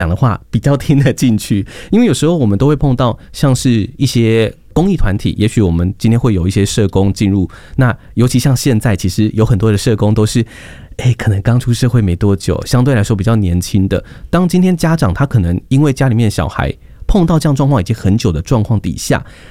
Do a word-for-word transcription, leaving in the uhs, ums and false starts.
讲的话比较听得进去，因为有时候我们都会碰到像是一些公益团体，也许我们今天会有一些社工进入，那尤其像现在其实有很多的社工都是哎，可能刚出社会没多久，相对来说比较年轻的，当今天家长他可能因为家里面的小孩碰到这样状况已经很久的状况底下，